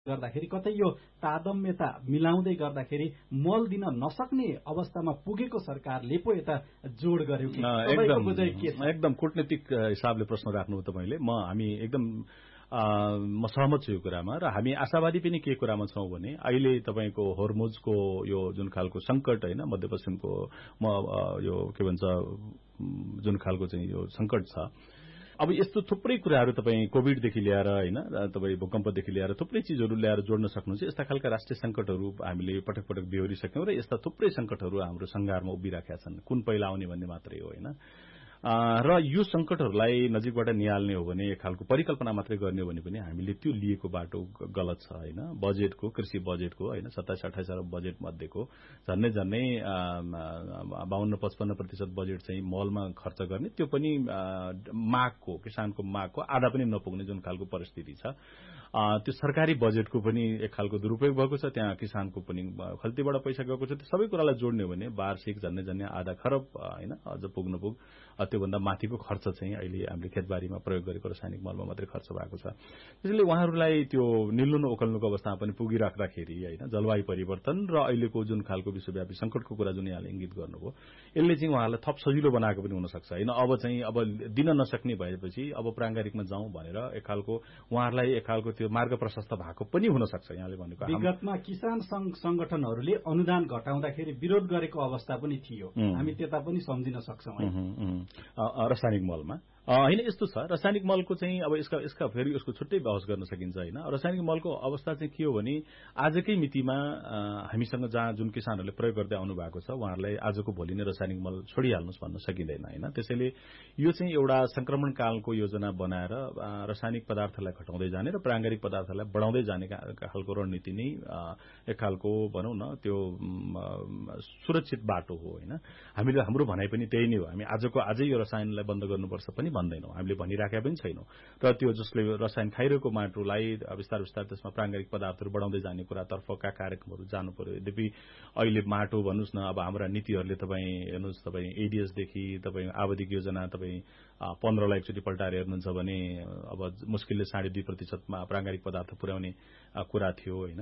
गर्दाखेरि कतै यो तादम्यता मिलाउँदै गर्दाखेरि मल दिन नसक्ने अवस्थामा पुगेको सरकारले पो यता जोड गर्यो कि तपाईको बुझाइ के छ? एकदम कूटनीतिक हिसाबले प्रश्न राख्नु तपाईले। हामी एकदम म सहमत छु यो कुरामा र हामी आशावादी पनि के कुरामा छौं भने अहिले तपाईको होर्मुजको यो जुन खालको संकट हैन मध्यपश्चिमको यो के भन्छ जुन खालको चाहिँ यो संकट छ, अब यस्तो थुप्रै कुराहरू तपाईँ कोभिडदेखि लिएर हैन तपाईँ भूकम्पदेखि लिएर थुप्रै चीजहरू ल्याएर जोड्न सक्नुहुन्छ। यस्ता खालका राष्ट्रिय संकटहरू हामीले पटक पटक बेहोरिसक्यौं र यस्ता थुप्रै संकटहरू हाम्रो संघारमा उभिराखेका छन्। कुन पहिला आउने भन्ने मात्रै हो हैन। र यो संकटहरूलाई नजिकबाट निहाल्ने हो भने एक खालको परिकल्पना मात्रै गर्ने हो भने पनि हामीले त्यो लिएको बाटो गलत छ हैन। बजेटको कृषि बजेटको हैन 27-28 अरब बजेट मध्येको झन्नै 52-55% बजेट चाहिँ मलमा खर्च गर्ने, त्यो पनि मागको किसानको मागको आधा पनि नपुग्ने जुन खालको परिस्थिति छ। त्यो सरकारी बजेटको पनि एक खालको दुरुपयोग भएको छ, त्यहाँ किसानको पनि खल्तीबाट पैसा गएको छ। त्यो सबै कुरालाई जोड्ने हो भने वार्षिक झन्नै आधा खरब हैन अझ पुग्न त्योभन्दा माथिको खर्च चाहिँ अहिले हामीले खेतबारीमा प्रयोग गरेको रासायनिक मलमा मात्रै खर्च भएको छ। त्यसैले उहाँहरूलाई त्यो निल्नु ओकल्नुको अवस्थामा पनि पुगिराख्दाखेरि हैन जलवायु परिवर्तन र अहिलेको जुन खालको विश्वव्यापी संकटको कुरा जुन यहाँले इंगित गर्नुभयो, यसले चाहिँ उहाँहरूलाई थप सजिलो बनाएको पनि हुन सक्छ हैन। अब दिन नसक्ने भएपछि अब प्राङ्गारिकमा जाउँ भनेर एक खालको उहाँहरूलाई एक खालको त्यो मार्ग प्रशस्त भएको पनि हुन सक्छ। यहाँले भनेको विगतमा किसान संगठनहरूले अनुदान घटाउँदाखेरि विरोध गरेको अवस्था पनि थियो, हामी त्यता पनि सम्झिन सक्छौं है। रासायनिक मलमा हैन यस्तो छ। रासायनिक मलको चाहिँ अब यसका फेरि उसको छुट्टै बहस गर्न सकिन्छ हैन। रासायनिक मलको अवस्था चाहिँ के हो भने आजकै मितिमा हामीसँग जहाँ जुन किसानहरूले प्रयोग गर्दै आउनु भएको छ उहाँहरूलाई आजको भोलि नै रासायनिक मल छोडिहाल्नुस् भन्न सकिँदैन हैन। त्यसैले यो चाहिँ एउटा संक्रमण कालको योजना बनाएर रासायनिक पदार्थलाई घटाउँदै जाने र प्राङ्गारिक पदार्थलाई बढाउँदै जाने खालको रणनीति नै एक खालको भनौं न त्यो सुरक्षित बाटो हो हैन। हाम्रो भनाइ पनि त्यही नै हो। हामी आजै यो रसायनलाई बन्द गर्नुपर्छ पनि भन्दैनौं, हामीले भनिराखेका पनि छैनौं। र त्यो जसले रसायन खाइरहेको माटोलाई बिस्तार बिस्तार त्यसमा प्राङ्गारिक पदार्थहरू बढाउँदै जाने कुरातर्फका कार्यक्रमहरू जानु पर्यो। यद्यपि अहिले माटो भन्नुस् न अब हाम्रा नीतिहरूले तपाईँ हेर्नुहोस्, तपाईँ एडीएसदेखि तपाईँ आवधिक योजना तपाईँ 15 लाई एकचोटि पल्टाएर हेर्नुहुन्छ भने अब मुस्किलले 2.5% प्राङ्गारिक पदार्थ पुर्याउने कुरा थियो हैन।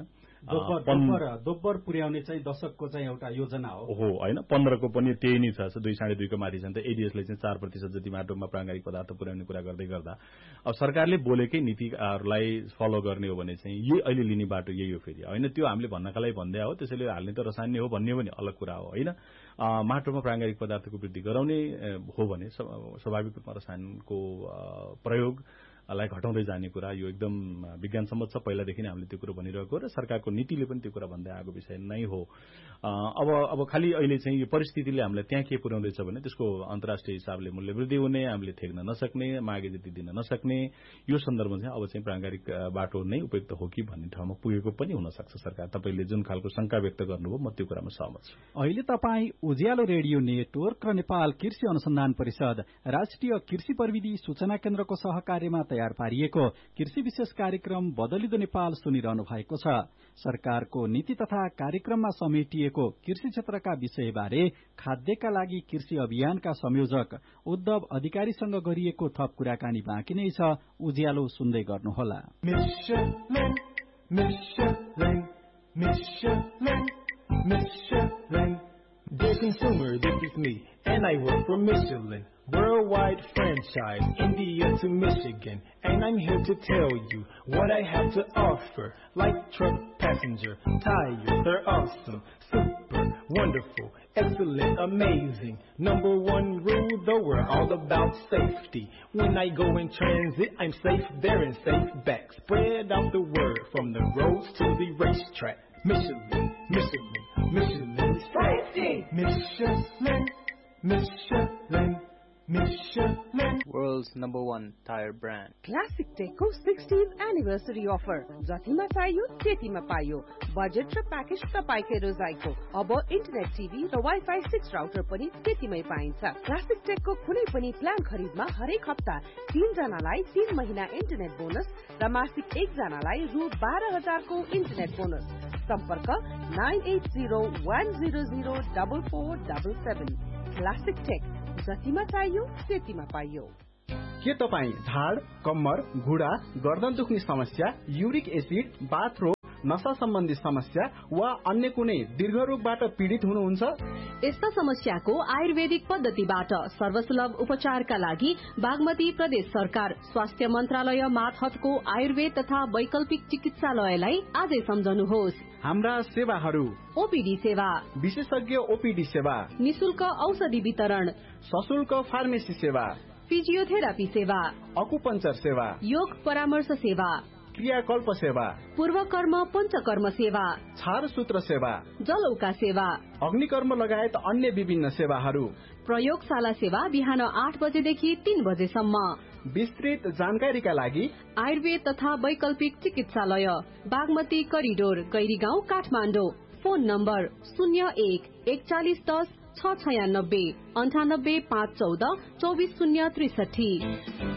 दोब्बर पुर्याउने चाहिँ दशकको चाहिँ एउटा योजना हो हैन। 15 को पनि त्यही नै छ, 2.5 को माथि छ नि त। एडीएसले चाहिँ 4% जति माटोमा प्राङ्गारिक पदार्थ पुर्याउने कुरा गर्दै गर्दा अब सरकारले बोलेकै नीतिहरूलाई फलो गर्ने हो भने चाहिँ यही अहिले लिने बाटो यही हो फेरि हैन। त्यो हामीले भन्नका लागि भन्दै हो, त्यसैले हाल्ने त रसायन नै हो भन्ने हो भने अलग कुरा हो हैन। माटोमा प्राङ्गारिक पदार्थको वृद्धि गराउने हो भने स्वाभाविक रूपमा रसायनको प्रयोगलाई घटाउँदै जाने कुरा यो एकदम विज्ञानसम्मत छ। पहिलादेखि नै हामीले त्यो कुरो भनिरहेको र सरकारको नीतिले पनि त्यो कुरा भन्दै आएको विषय नै हो। अब खालि अहिले चाहिँ यो परिस्थितिले हामीलाई त्यहाँ के पुर्याउँदैछ भने त्यसको अन्तर्राष्ट्रिय हिसाबले मूल्य वृद्धि हुने, हामीले ठेक्न नसक्ने, मागे जति दिन नसक्ने, यो सन्दर्भमा चाहिँ अब चाहिँ प्राङ्गारिक बाटो नै उपयुक्त हो कि भन्ने ठाउँमा पुगेको पनि हुन सक्छ सरकार। तपाईले जुन खालको शंका व्यक्त गर्नुभयो म त्यो कुरामा सहमत छु। अहिले तपाई उज्यालो रेडियो नेटवर्क र नेपाल कृषि अनुसन्धान परिषद राष्ट्रिय कृषि प्रविधि सूचना केन्द्रको सहकार्यमा तयार पारिएको कृषि विशेष कार्यक्रम बदलिदो नेपाल सुनिरहनु भएको छ। सरकारको नीति तथा कार्यक्रममा समेटिएको कृषि क्षेत्रका विषयबारे खाद्यका लागि कृषि अभियानका संयोजक उद्धव अधिकारीसँग गरिएको थप कुराकानी बाँकी नै छ। उज्यालो सुन्दै गर्नुहोला। Dear consumer, this is me, and I work for Michelin. Worldwide franchise, India to Michigan. And I'm here to tell you what I have to offer. Light truck passenger, tires, they're awesome. Super, wonderful, excellent, amazing. Number one rule, though, we're all about safety. When I go in transit, I'm safe there and safe back. Spread out the word from the roads to the racetrack. Michelin, Michelin, Michelin safety. Michelin, Michelin, Michelin. World's #1 tire brand. Classic Techको 60th anniversary offer. जतिमा चाहियो त्यतिमा पाइयो। Budget र package तपाईकै रोजाइको। अब internet TV र wifi 6 router पनि त्यतिमै पाइन्छ। क्लासिक टेकको कुनै पनि प्लान खरिदमा हरेक हप्ता 3 जनालाई 3 महिना इन्टरनेट बोनस र मासिक 1 जनालाई रु 12,000 को इन्टरनेट बोनस। सम्पर्क 9801004477। क्लासिक टेक, जतिमा चाहियो त्यतिमा पाइयो। के तपाईँ झाड, कम्मर, घुँडा, गर्दन दुख्ने समस्या, युरिक एसिड, बाथ रोग नशा सम्बन्धी समस्या वा अन्य कुनै दीर्घ रोगबाट पीडित हुनुहुन्छ? यस्ता समस्याको आयुर्वेदिक पद्धतिबाट सर्वसुलभ उपचारका लागि बागमती प्रदेश सरकार स्वास्थ्य मन्त्रालय मातहतको आयुर्वेद तथा वैकल्पिक चिकित्सालयलाई आजै सम्झनुहोस्। हाम्रा सेवाहरू: ओपीडी सेवा, विशेषज्ञ ओपीडी सेवा, निशुल्क औषधि वितरण, सशुल्क फार्मेसी सेवा, फिजियोथेरापी सेवा, अकुपञ्चर सेवा, योग परामर्श सेवा, क्रियाकल्प सेवा, पूर्वकर्म पञ्चकर्म सेवा, छारसूत्र सेवा, जलौका सेवा, अग्निकर्म लगायत अन्य विभिन्न सेवाहरू। प्रयोगशाला सेवा बिहान 8 बजेदेखि 3 बजेसम्म। विस्तृत जानकारीका लागि आयुर्वेद तथा वैकल्पिक चिकित्सालय, Bagmati corridor, Gairigaun, Kathmandu. Phone number 01 41 10 696 98 514 24063।